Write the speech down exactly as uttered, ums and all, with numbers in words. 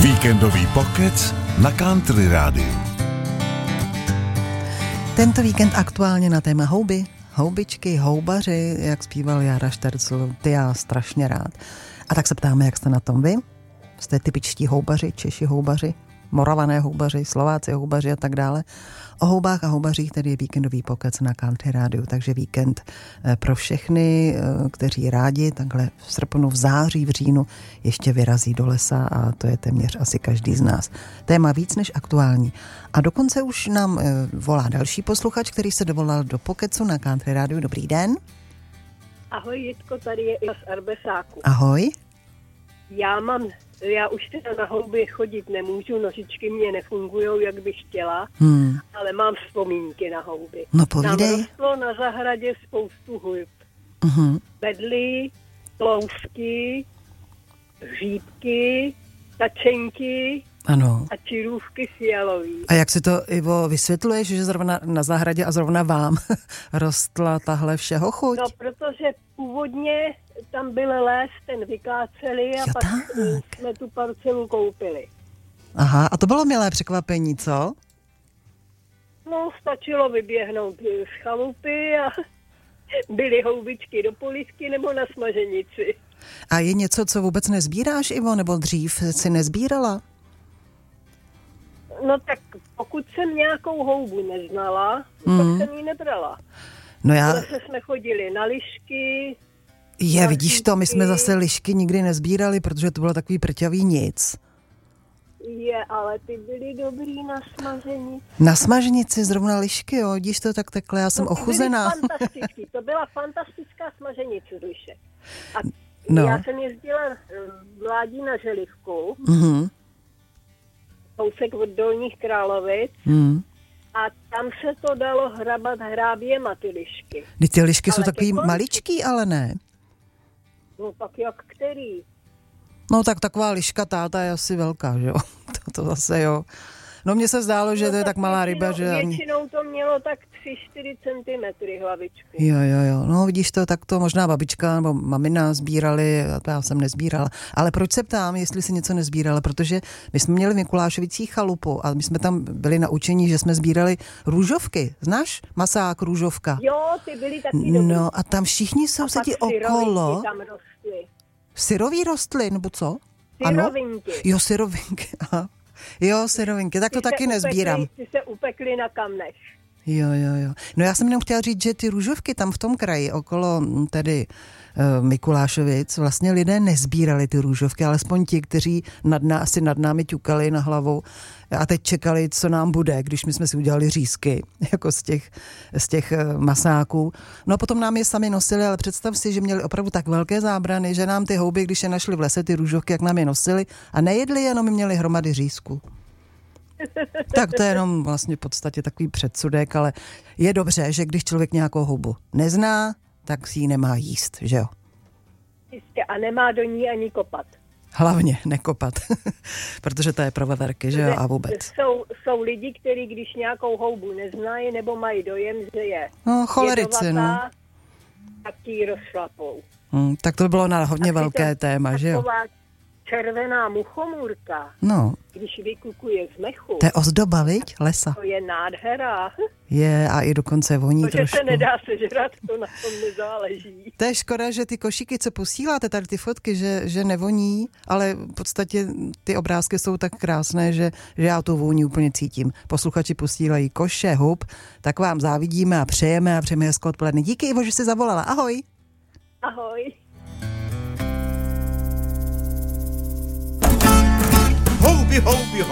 Víkendový pokec na Country Rádiu. Tento víkend aktuálně na téma houby, houbičky, houbaři, jak zpíval Jára Štercl, ty já strašně rád. A tak se ptáme, jak jste na tom vy? Jste typičtí houbaři, Češi houbaři, Moravané houbaři, Slováci houbaři a tak dále. O houbách a houbařích tedy je víkendový pokec na Country Rádiu, takže víkend pro všechny, kteří rádi takhle v srpnu, v září, v říjnu ještě vyrazí do lesa a to je téměř asi každý z nás. Téma víc než aktuální. A dokonce už nám volá další posluchač, který se dovolal do pokecu na Country Rádiu. Dobrý den. Ahoj Jitko, tady je Iva z Arbesáku. Ahoj. Já mám, já už teda na houby chodit nemůžu, nožičky mě nefungujou, jak bych chtěla, hmm. ale mám vzpomínky na houby. No povídej. Tam rostlo na zahradě spoustu hub. Uh-huh. Bedly, plousky, hříbky, tačenky ano. a čirůvky fialový. A jak si to, Ivo, vysvětluješ, že zrovna na zahradě a zrovna vám rostla tahle všeho chuť? No, protože původně tam byl les, ten vykáceli a jo, pak tak. jsme tu parcelu koupili. Aha, a to bylo milé překvapení, co? No, stačilo vyběhnout z chalupy a byly houbičky do polívky nebo na smaženici. A je něco, co vůbec nezbíráš, Ivo, nebo dřív si nezbírala? No tak pokud jsem nějakou houbu neznala, mm. tak jsem ji nebrala. No já... Zase jsme chodili na lišky. Je, vidíš to, my jsme zase lišky nikdy nezbírali, protože to bylo takový prťavý nic. Je, ale ty byly dobrý na smaženici. Na smaženici zrovna lišky, jo, vidíš to tak takhle, já jsem no, ochuzená. Fantastický, to byla fantastická smaženice z lišek. A no. já jsem jezdila v mládí na Želivku, mhm. kousek od Dolních Královic, mm. a tam se to dalo hrabat hráběma ty lišky. Ty, ty lišky ale jsou takový konci... maličký, ale ne. No tak jak který? No tak taková liška táta je asi velká, že jo? To, to zase jo. No mně se zdálo, že no, to je tak malá ryba, že... Většinou to mělo tak tři čtyři centimetry hlavičky. Jo, jo, jo. No vidíš to, tak to možná babička nebo mamina sbírali, a to já jsem nezbírala. Ale proč se ptám, jestli si něco nezbírala? Protože my jsme měli v Mikulášovicích chalupu a my jsme tam byli naučení, že jsme sbírali růžovky. Znáš? Masák, růžovka. Jo, ty byly taky dobrý. No a tam všichni sousedí okolo. Tam rostly. Syrový rostly, nebo co? Syrovinky. Ano? Jo, syrovinky, aha. Jo, syrovinky, tak to taky upekli, nezbírám. Ty se upekly na kamnech. Jo, jo, jo. No já jsem jenom chtěla říct, že ty růžovky tam v tom kraji, okolo tedy uh, Mikulášovic, vlastně lidé nezbírali ty růžovky, alespoň ti, kteří nad ná, asi nad námi ťukali na hlavu a teď čekali, co nám bude, když my jsme si udělali řízky, jako z těch, z těch uh, masáků. No a potom nám je sami nosili, ale představ si, že měli opravdu tak velké zábrany, že nám ty houby, když je našli v lese, ty růžovky, jak nám je nosili a nejedli, jenom měli hromady řízků. Tak to je jenom vlastně v podstatě takový předsudek, ale je dobře, že když člověk nějakou houbu nezná, tak si ji nemá jíst, že jo? Jistě, a nemá do ní ani kopat. Hlavně nekopat, protože to je pro veverky, že jo, a vůbec. Jsou, jsou lidi, kteří když nějakou houbu neznají, nebo mají dojem, že je no, cholerici, jedovatá, no. tak ti rozšlapou. Hmm, tak to bylo na hodně velké to, téma, že jo? Červená muchomůrka, no. když vykukuje z mechu. To je ozdoba, viď? Lesa. To je nádhera. Je a i dokonce voní Protože trošku. se nedá sežrat, to na tom nezáleží. To je škoda, že ty košíky, co posíláte, tady ty fotky, že, že nevoní, ale v podstatě ty obrázky jsou tak krásné, že, že já tu vůni úplně cítím. Posluchači posílají koše, hub, tak vám závidíme a přejeme a přejeme hezkou odpoledne. Díky, Ivo, že jsi zavolala. Ahoj. Ahoj. Houby, houby,